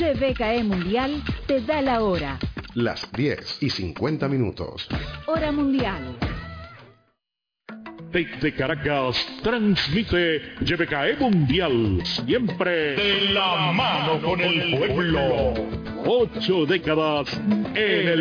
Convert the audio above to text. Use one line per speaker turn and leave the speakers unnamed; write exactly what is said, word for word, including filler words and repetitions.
Y B K E Mundial te da la hora.
Las diez y cincuenta minutos.
Hora mundial.
Desde Caracas transmite Y B K E Mundial, siempre de la mano con el pueblo. Ocho décadas en el